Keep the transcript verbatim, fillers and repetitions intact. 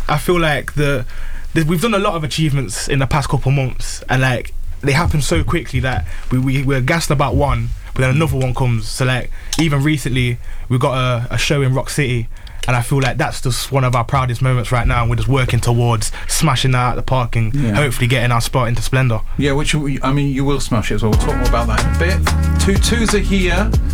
I feel like the, the we've done a lot of achievements in the past couple months, and like they happen so quickly that we, we we're gassed about one, but then another one comes. So like even recently we got a, a show in Rock City, and I feel like that's just one of our proudest moments right now, and we're just working towards smashing that out of the park and yeah. hopefully getting our spot into Splendour. Yeah, which I mean you will smash it as well. We'll talk more about that in a bit. Two twos are here.